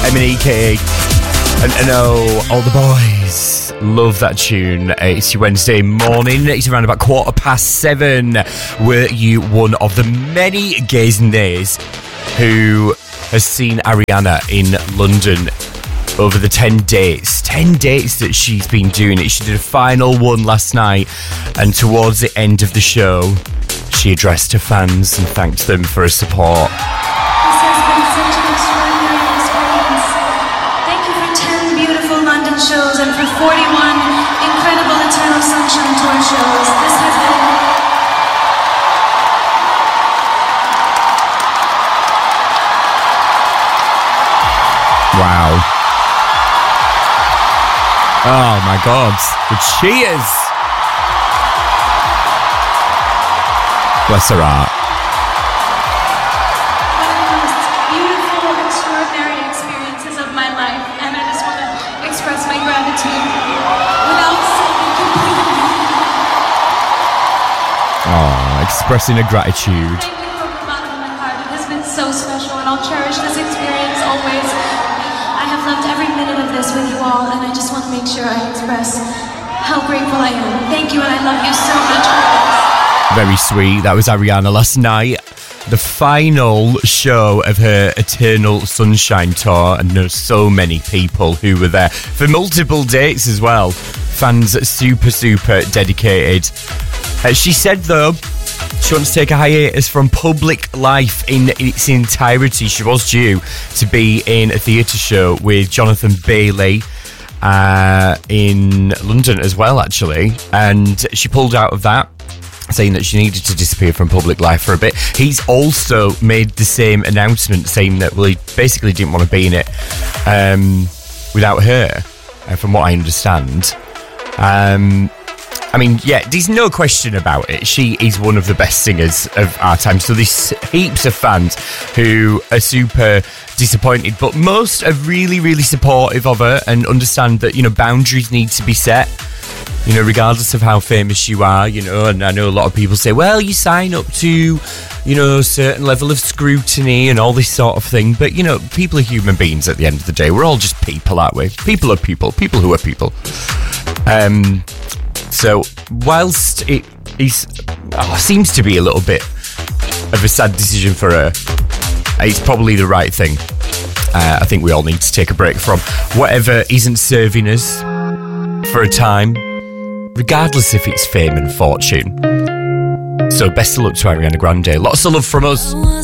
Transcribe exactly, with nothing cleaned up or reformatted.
M and E K. And I know all the boys love that tune. It's your Wednesday morning. It's around about quarter past seven. Were you one of the many gays and nays who has seen Ariana in London over the ten dates? ten dates that she's been doing it. She did a final one last night, and towards the end of the show, she addressed her fans and thanked them for her support. This has been such an extraordinary experience. Thank you for ten beautiful London shows and for forty-one incredible Eternal Sunshine Tour shows. This has been... Wow. Oh my God. The cheers. Bless her heart. One of the most beautiful, extraordinary experiences of my life, and I just want to express my gratitude without saying completely. Oh, expressing her gratitude. Thank you from the bottom of my heart. It has been so special, and I'll cherish this experience always. I have loved every minute of this with you all, and I just want to make sure I express how grateful I am. Thank you, and I love you so much for this. Very sweet. That was Ariana last night. The final show of her Eternal Sunshine Tour, and there's so many people who were there for multiple dates as well. Fans super, super dedicated. Uh, she said, though, she wants to take a hiatus from public life in its entirety. She was due to be in a theatre show with Jonathan Bailey uh, in London as well, actually. And she pulled out of that, saying that she needed to disappear from public life for a bit. He's also made the same announcement, saying that, well, he basically didn't want to be in it um, without her, uh, from what I understand. Um, I mean, yeah, there's no question about it. She is one of the best singers of our time. So there's heaps of fans who are super disappointed, but most are really, really supportive of her and understand that, you know, boundaries need to be set. You know, regardless of how famous you are, you know, and I know a lot of people say, well, you sign up to, you know, a certain level of scrutiny and all this sort of thing. But, you know, people are human beings at the end of the day. We're all just people, aren't we? People are people. People who are people. Um, so, whilst it is, oh, seems to be a little bit of a sad decision for her, it's probably the right thing. Uh, I think we all need to take a break from whatever isn't serving us for a time, regardless if it's fame and fortune. So best of luck to Ariana Grande. Lots of love from us.